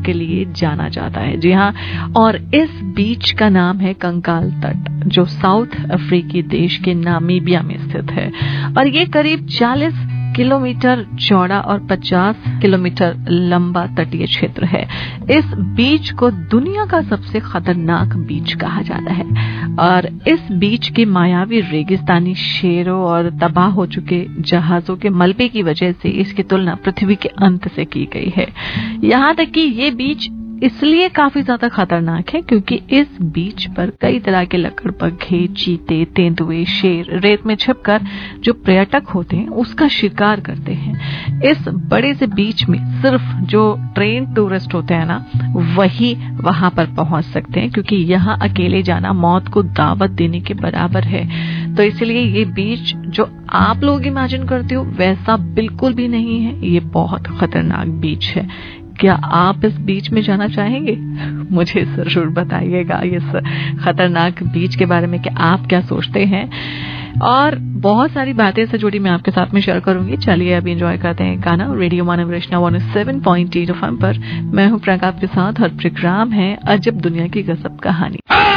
के लिए जाना जाता है। जी हाँ, और इस बीच का नाम है कंकाल तट, जो साउथ अफ्रीकी देश के नामीबिया में स्थित है और ये करीब 40 किलोमीटर चौड़ा और 50 किलोमीटर लंबा तटीय क्षेत्र है। इस बीच को दुनिया का सबसे खतरनाक बीच कहा जाता है और इस बीच के मायावी रेगिस्तानी शेरों और तबाह हो चुके जहाजों के मलबे की वजह से इसकी तुलना पृथ्वी के अंत से की गई है। यहाँ तक कि ये बीच इसलिए काफी ज्यादा खतरनाक है क्योंकि इस बीच पर कई तरह के लकड़बग्घे, चीते, तेंदुए, शेर रेत में छिपकर जो पर्यटक होते हैं उसका शिकार करते हैं। इस बड़े से बीच में सिर्फ जो ट्रेन टूरिस्ट होते हैं ना, वही वहां पर पहुंच सकते हैं क्योंकि यहाँ अकेले जाना मौत को दावत देने के बराबर है। तो इसलिए ये बीच जो आप लोग इमेजिन करते हो वैसा बिल्कुल भी नहीं है, ये बहुत खतरनाक बीच है। क्या आप इस बीच में जाना चाहेंगे? मुझे जरूर बताइएगा इस खतरनाक बीच के बारे में कि आप क्या सोचते हैं। और बहुत सारी बातें से जुड़ी मैं आपके साथ में शेयर करूंगी। चलिए अभी एंजॉय करते हैं गाना रेडियो मानव रचना 107.8 FM पर। मैं हूं प्रियंका आपके साथ और प्रोग्राम है अजब दुनिया की गजब कहानी।